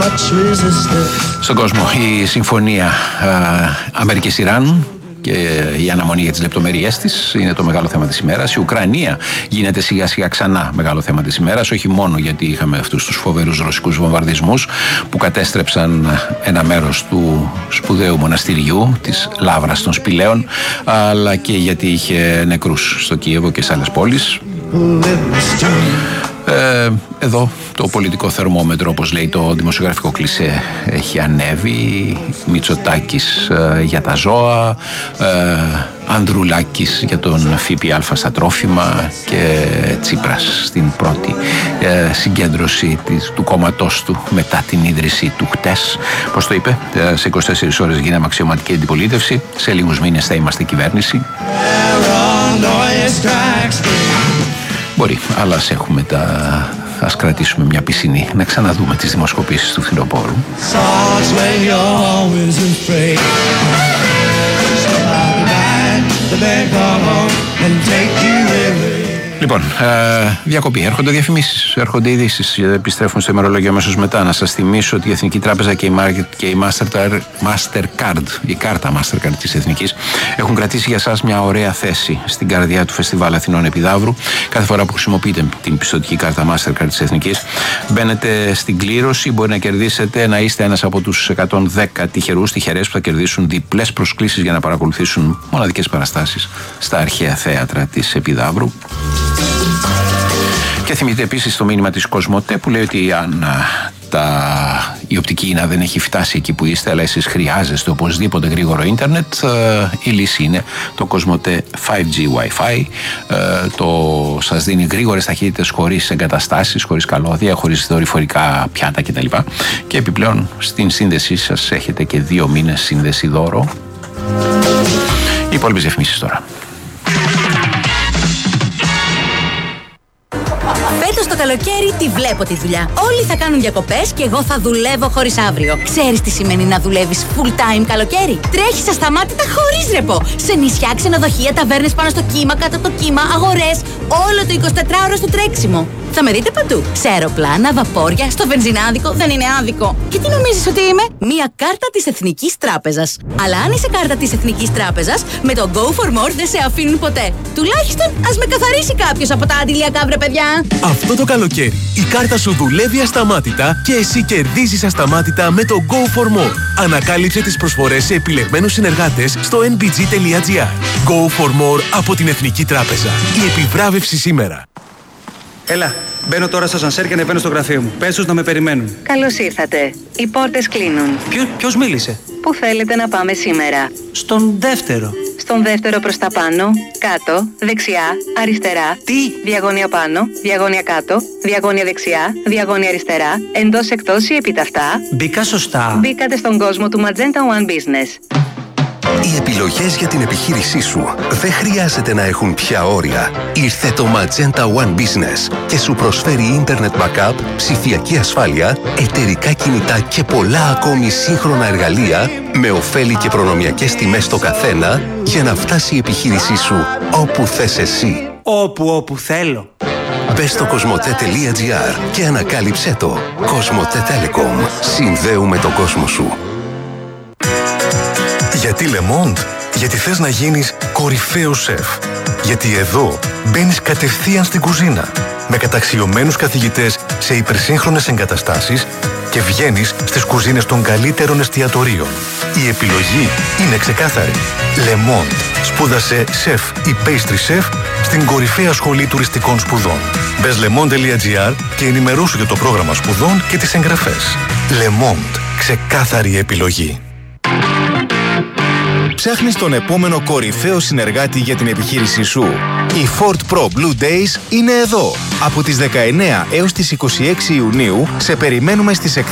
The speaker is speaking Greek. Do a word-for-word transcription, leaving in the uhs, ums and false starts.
Στον κόσμο η συμφωνία Αμερικής-Ιράν και η αναμονή για τις λεπτομέρειές της είναι το μεγάλο θέμα της ημέρας. Η Ουκρανία γίνεται σιγά σιγά ξανά μεγάλο θέμα της ημέρας, όχι μόνο γιατί είχαμε αυτούς τους φοβερούς ρωσικούς βομβαρδισμούς που κατέστρεψαν ένα μέρος του σπουδαίου μοναστηριού της Λαύρας των Σπηλαίων, αλλά και γιατί είχε νεκρούς στο Κίεβο και σε άλλες πόλεις. Ε, εδώ το πολιτικό θερμόμετρο, όπως λέει το δημοσιογραφικό κλισέ, έχει ανέβει. Μητσοτάκης ε, για τα ζώα, ε, Ανδρουλάκης για τον ΦΠΑ στα τρόφιμα και Τσίπρας στην πρώτη ε, συγκέντρωση της, του κόμματός του μετά την ίδρυση του χτες. Πώς το είπε, ε, σε είκοσι τέσσερις ώρες γίναμε αξιωματική αντιπολίτευση, σε λίγους μήνες θα είμαστε κυβέρνηση. Μπορεί, αλλά ας έχουμε τα... Ας κρατήσουμε μια πισινή, να ξαναδούμε τις δημοσκοπήσεις του φθινοπόρου. Λοιπόν, ε, διακοπή. Έρχονται διαφημίσεις, έρχονται ειδήσεις, επιστρέφουν στο ημερολόγιο αμέσως μετά. Να σας θυμίσω ότι η Εθνική Τράπεζα και η, Market, και η Mastercard, Mastercard, η κάρτα Mastercard της Εθνικής, έχουν κρατήσει για σας μια ωραία θέση στην καρδιά του Φεστιβάλ Αθηνών Επιδαύρου. Κάθε φορά που χρησιμοποιείτε την πιστωτική κάρτα Mastercard της Εθνικής, μπαίνετε στην κλήρωση, μπορεί να κερδίσετε, να είστε ένας από τους εκατόν δέκα τυχερούς, τυχερές που θα κερδίσουν διπλές προσκλήσεις για να παρακολουθήσουν μοναδικές παραστάσεις στα αρχαία θέατρα της Επιδαύρου. Και θυμηθείτε επίσης το μήνυμα της Κοσμοτέ που λέει ότι αν τα, η οπτική ίνα δεν έχει φτάσει εκεί που είστε, αλλά εσείς χρειάζεστε οπωσδήποτε γρήγορο ίντερνετ, η λύση είναι το Κοσμοτέ φάιβ τζι Wi-Fi. Το σας δίνει γρήγορες ταχύτητες χωρίς εγκαταστάσεις, χωρίς καλώδια, χωρίς δορυφορικά πιάτα κτλ. Και επιπλέον στην σύνδεσή σας έχετε και δύο μήνες σύνδεση δώρο. Οι υπόλοιπες διαφημίσεις τώρα. Φέτος το καλοκαίρι τη βλέπω τη δουλειά. Όλοι θα κάνουν διακοπές και εγώ θα δουλεύω χωρίς αύριο. Ξέρεις τι σημαίνει να δουλεύεις full time καλοκαίρι? Τρέχεις ασταμάτητα χωρίς ρεπό. Σε νησιά, ξενοδοχεία, ταβέρνες πάνω στο κύμα, κάτω από το κύμα, αγορές. Όλο το εικοσιτετράωρο στο τρέξιμο. Θα με δείτε παντού. Σε αεροπλάνα, βαπόρια, στο βενζινάδικο, δεν είναι άδικο. Και τι νομίζεις ότι είμαι? Μία κάρτα της Εθνικής Τράπεζας. Αλλά αν είσαι κάρτα της Εθνικής Τράπεζας, με το Go for More δεν σε αφήνουν ποτέ. Τουλάχιστον ας με καθαρίσει κάποιος από τα αντιλιακά, βρε παιδιά. Αυτό το καλοκαίρι η κάρτα σου δουλεύει ασταμάτητα και εσύ κερδίζεις ασταμάτητα με το Go for More. Ανακάλυψε τις προσφορές σε επιλεγμένους συνεργάτες στο εν μπι τζι τελεία τζι άρ. Go for More από την Εθνική Τράπεζα. Η επιβράβευση σήμερα. Έλα, μπαίνω τώρα στο ασανσέρ και ανεβαίνω στο γραφείο μου. Πες τους να με περιμένουν. Καλώς ήρθατε. Οι πόρτες κλείνουν. Ποιο, ποιος μίλησε? Πού θέλετε να πάμε σήμερα? Στον δεύτερο. Στον δεύτερο προς τα πάνω, κάτω, δεξιά, αριστερά. Τι? Διαγώνια πάνω, διαγώνια κάτω, διαγώνια δεξιά, διαγώνια αριστερά, εντός εκτός ή επιταυτά. Μπήκα σωστά. Μπήκατε στον κόσμο του Magenta One Business. Οι επιλογές για την επιχείρησή σου δεν χρειάζεται να έχουν πια όρια. Ήρθε το Magenta One Business και σου προσφέρει Internet Backup, ψηφιακή ασφάλεια, εταιρικά κινητά και πολλά ακόμη σύγχρονα εργαλεία με ωφέλη και προνομιακές τιμές στο καθένα για να φτάσει η επιχείρησή σου όπου θες εσύ. Όπου όπου θέλω. Μπες στο κοσμοτέ τελεία τζι άρ και ανακάλυψέ το. Κοσμοτέ Telecom. Συνδέουμε τον κόσμο σου. Γιατί Le Monde? Γιατί θες να γίνεις κορυφαίος σεφ. Γιατί εδώ μπαίνεις κατευθείαν στην κουζίνα με καταξιωμένους καθηγητές σε υπερσύγχρονες εγκαταστάσεις και βγαίνεις στις κουζίνες των καλύτερων εστιατορίων. Η επιλογή είναι ξεκάθαρη. Le Monde. Σπούδασε σεφ ή pastry chef στην κορυφαία σχολή τουριστικών σπουδών. Μπες le monde τελεία τζι άρ και ενημερώσου για το πρόγραμμα σπουδών και τις εγγραφές. Le Monde. Ξεκάθαρη επιλογή. Ψάχνεις τον επόμενο κορυφαίο συνεργάτη για την επιχείρησή σου? Οι Ford Pro Blue Days είναι εδώ. Από τις δεκαεννέα έως τις είκοσι έξι Ιουνίου σε περιμένουμε στις